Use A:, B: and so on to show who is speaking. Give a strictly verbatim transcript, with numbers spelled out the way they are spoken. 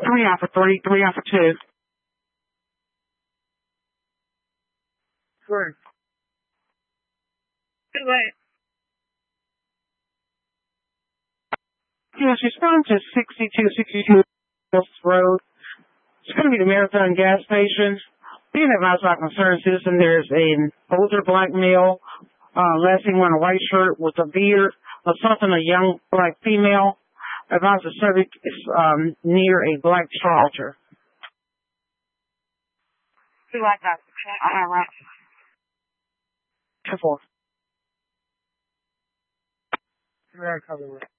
A: three Alpha three, three Alpha two.
B: Three. Too late.
A: Yes, respond to sixty-two sixty-two Road. It's going to be the Marathon gas station. Being advised by concerned citizen, there's an older black male, uh, last seen wearing a white shirt with a beard, assaulting a young black female. Advised the subject is um, near a black charger.
B: Two like that. All right.
A: Two four.
B: Three cover.